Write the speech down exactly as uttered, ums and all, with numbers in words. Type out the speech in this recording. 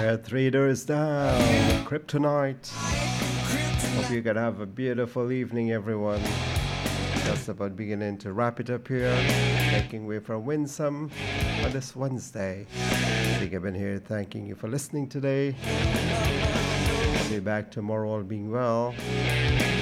Earth Raiders down. Kryptonite. Hope you can have a beautiful evening, everyone. Just about beginning to wrap it up here. Making way for Winsome on this Wednesday. I've been here thanking you for listening today. I'll be back tomorrow, all being well.